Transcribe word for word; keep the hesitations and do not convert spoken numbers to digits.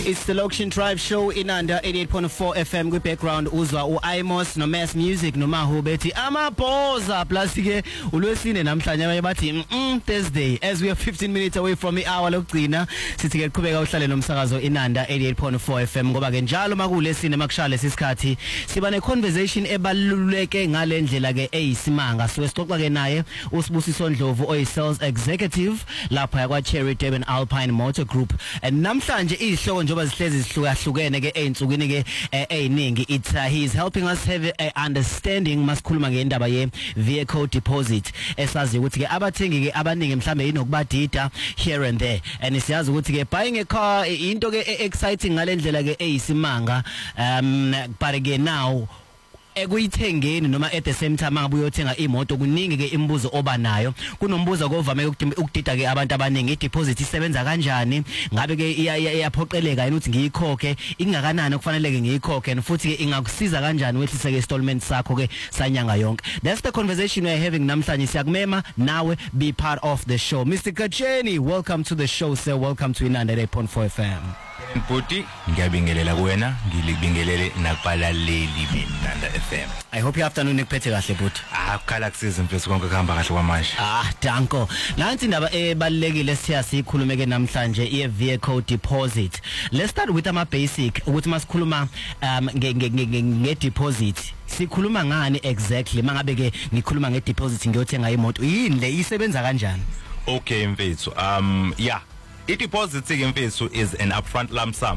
It's the Location Drive Show in under eighty-eight point four F M. With background uzwa u Imos no Mass Music no Mahu bethi amabhoza plus ke ulwesine namhlanje abaye bathi mm Thursday as we are fifteen minutes away from the hour lokugcina sithi ke qhubeka uhlale nomsakazo inanda eighty-eight point four F M ngoba ke njalo makulesine makushaya lesikhathi siba ne conversation ebaluleke ngale ndlela ke eyisimanga so sixoxa ke naye uSibusiso Ndlovu oyi sales executive lapha yakwa Cherry Durban Alpine Motor Group and namhlanje ihloko njoba zihlezi zihlukahlukene ke einsukwini ke eyiningi it uh, he is helping us have a understanding masikhuluma ngendaba ye vehicle deposit esazi ukuthi ke abathengi ke abaningi mhlambe inokubadida here and there and siyazi ukuthi ke buying a car into ke exciting ngalendlela ke eyisimanga um but again now ekuyithengeni noma at the same time ngabe uyothenga imoto kuningi ke imibuzo oba nayo kunombuzo ovame ukudida ke abantu abaningi ideposit isebenza kanjani ngabe ke iyaphoqeleka yini ukuthi ngiyikhokhe ingakanani kufanele ke ngiyikhokhe and futhi ke ingakusiza kanjani wehlise ke installment sakho ke sanyanga yonke. That's the conversation we're having namhlanje siyakumema nawe be part of the show. Mister Kacheni, welcome to the show sir, welcome to Inanda eighty-eight point four F M. Mputi ngiyabingelela kuwena ngilibingelele nakubalaleli beNanda F M. I hope your afternoon ikuphethe kahle bhuti. Ah kukhala kusizwe mfethu konke kuhamba kahle kwamanje. Ah danko. Nansi indaba ebalekile siya sikhulume ke namhlanje i vehicle deposit. Let's start with ama basic ukuthi masikhuluma um nge deposit. Sikhuluma ngani exactly mangabe ke ngikhuluma nge deposit ngiyothenga imoto yini le isebenza kanjani? Okay mfethu um yeah, i deposit ke mfethu is an upfront lump sum